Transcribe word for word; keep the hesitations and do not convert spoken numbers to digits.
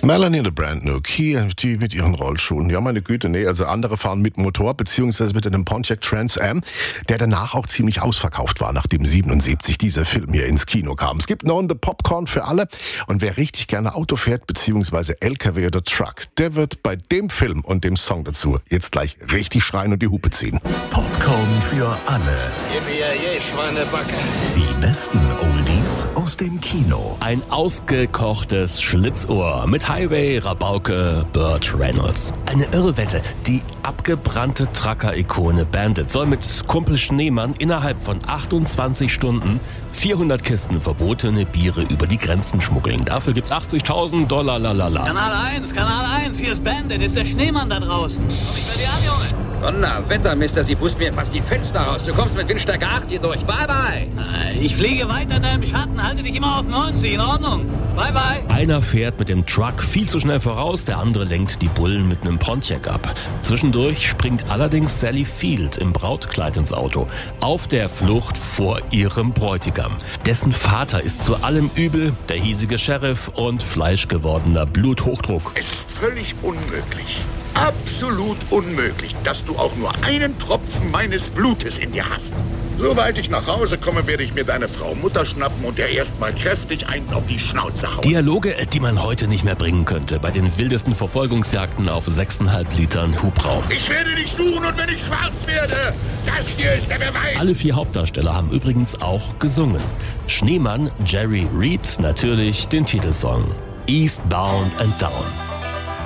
Melanie in the Brand New Kia, die mit ihren Rollschuhen. Ja, meine Güte, nee, also andere fahren mit Motor, beziehungsweise mit einem Pontiac Trans Am, der danach auch ziemlich ausverkauft war, nachdem siebenundsiebzig dieser Film hier ins Kino kam. Es gibt noch Popcorn für alle und wer richtig gerne Auto fährt, beziehungsweise L K W oder Truck, der wird bei dem Film und dem Song dazu jetzt gleich richtig schreien und die Hupe ziehen. Popcorn für alle. Gib mir je, Schweinebacke. Die besten Oldies aus dem Kino. Ein ausgekochtes Schlitzohr mit Highway, Rabauke, Burt Reynolds. Eine irre Wette. Die abgebrannte Trucker-Ikone Bandit soll mit Kumpel Schneemann innerhalb von achtundzwanzig Stunden vierhundert Kisten verbotene Biere über die Grenzen schmuggeln. Dafür gibt's achtzigtausend Dollar, lalala. Kanal eins, Kanal eins, hier ist Bandit, ist der Schneemann da draußen. Komm ich bei dir an, Junge? Donnerwetter, Mister, Sie pusten mir fast die Fenster raus. Du kommst mit Windstärke acht hier durch. Bye, bye. Ich fliege weiter in deinem Schatten, halte dich immer auf neunzig, in Ordnung. Bye, bye. Einer fährt mit dem Truck viel zu schnell voraus, der andere lenkt die Bullen mit einem Pontiac ab. Zwischendurch springt allerdings Sally Field im Brautkleid ins Auto, auf der Flucht vor ihrem Bräutigam. Dessen Vater ist zu allem übel, der hiesige Sheriff und fleischgewordener Bluthochdruck. Es ist völlig unmöglich, absolut unmöglich, dass du auch nur einen Tropfen meines Blutes in dir hast. Sobald ich nach Hause komme, werde ich mir deine Frau Mutter schnappen und der erstmal kräftig eins auf die Schnauze hauen. Dialoge, die man heute nicht mehr bringen könnte, bei den wildesten Verfolgungsjagden auf sechseinhalb Litern Hubraum. Ich werde dich suchen und wenn ich schwarz werde, das hier ist der Beweis. Alle vier Hauptdarsteller haben übrigens auch gesungen. Schneemann, Jerry Reed, natürlich den Titelsong Eastbound and Down.